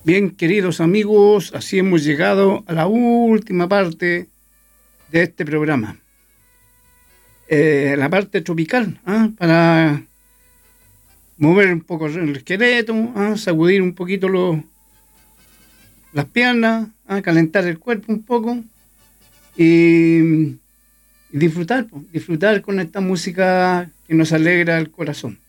Bien, queridos amigos, así hemos llegado a la última parte de este programa. La parte tropical, para mover un poco el esqueleto, sacudir un poquito las piernas, calentar el cuerpo un poco y disfrutar con esta música que nos alegra el corazón.